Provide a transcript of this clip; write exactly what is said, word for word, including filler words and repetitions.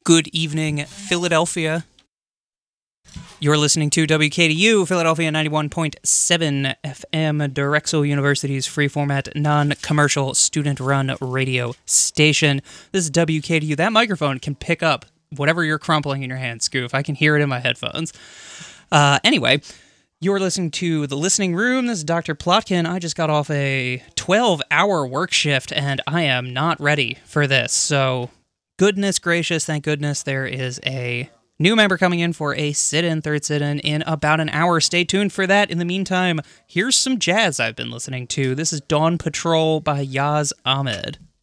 Good evening, Philadelphia. You're listening to W K D U, Philadelphia ninety-one point seven F M, Drexel University's free-format, non-commercial, student-run radio station. This is W K D U. That microphone can pick up whatever you're crumpling in your hand, Scoof. I can hear it in my headphones. Uh, anyway, you're listening to The Listening Room. This is Doctor Plotkin. I just got off a twelve-hour work shift, and I am not ready for this. So, goodness gracious, thank goodness there is a new member coming in for a sit-in, third sit-in, in about an hour. Stay tuned for that. In the meantime, here's some jazz I've been listening to. This is Dawn Patrol by Yaz Ahmed.